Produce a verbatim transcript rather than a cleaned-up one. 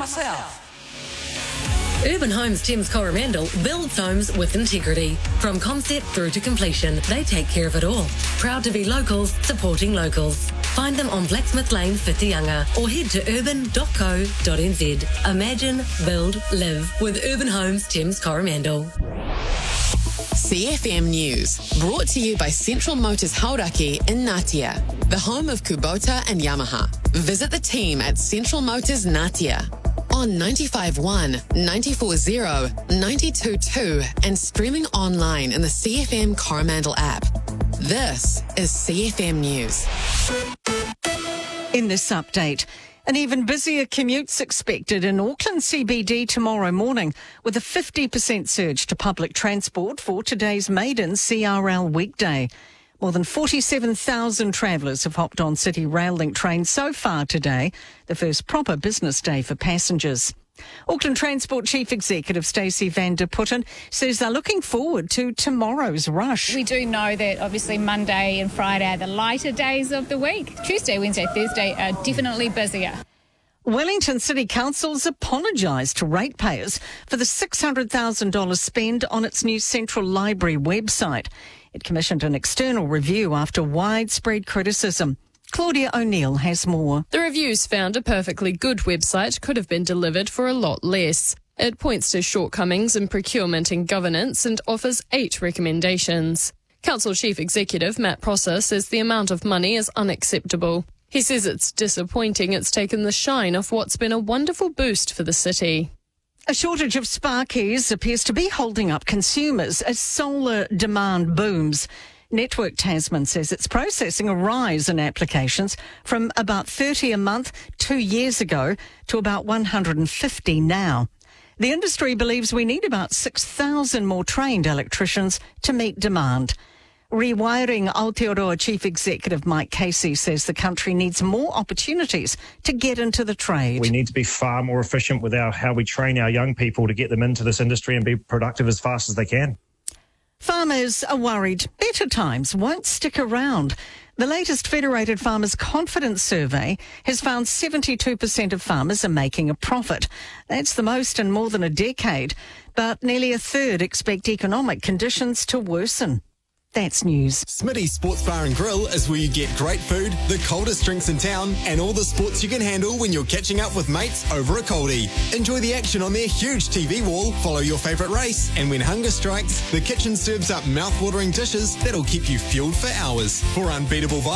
myself. Urban Homes Thames Coromandel builds homes with integrity. From concept through to completion, they take care of it all. Proud to be locals, supporting locals. Find them on Blacksmith Lane, Whitianga, or head to urban dot co dot n z. Imagine, build, live with Urban Homes Thames Coromandel. C F M News, brought to you by Central Motors Hauraki in Ngatea, the home of Kubota and Yamaha. Visit the team at Central Motors Ngatea on ninety-five point one, ninety-four point zero, ninety-two point two and streaming online in the C F M Coromandel app. This is C F M News. In this update, an even busier commute's expected in Auckland C B D tomorrow morning, with a fifty percent surge to public transport for today's maiden C R L weekday. More than forty-seven thousand travellers have hopped on City Rail Link trains so far today, the first proper business day for passengers. Auckland Transport Chief Executive Stacey van der Putten says they're looking forward to tomorrow's rush. We do know that obviously Monday and Friday are the lighter days of the week. Tuesday, Wednesday, Thursday are definitely busier. Wellington City Council's apologised to ratepayers for the six hundred thousand dollars spend on its new Central Library website. It commissioned an external review after widespread criticism. Claudia O'Neill has more. The reviews found a perfectly good website could have been delivered for a lot less. It points to shortcomings in procurement and governance and offers eight recommendations. Council Chief Executive Matt Prosser says the amount of money is unacceptable. He says it's disappointing it's taken the shine off what's been a wonderful boost for the city. A shortage of sparkies appears to be holding up consumers as solar demand booms. Network Tasman says it's processing a rise in applications from about thirty a month two years ago to about one hundred fifty now. The industry believes we need about six thousand more trained electricians to meet demand. Rewiring Aotearoa Chief Executive Mike Casey says the country needs more opportunities to get into the trade. We need to be far more efficient with our how we train our young people to get them into this industry and be productive as fast as they can. Farmers are worried better times won't stick around. The latest Federated Farmers Confidence Survey has found seventy-two percent of farmers are making a profit. That's the most in more than a decade, but nearly a third expect economic conditions to worsen. That's news. Smitty's Sports Bar and Grill is where you get great food, the coldest drinks in town, and all the sports you can handle when you're catching up with mates over a coldie. Enjoy the action on their huge T V wall, follow your favourite race, and when hunger strikes, the kitchen serves up mouth-watering dishes that'll keep you fueled for hours. For unbeatable vibes,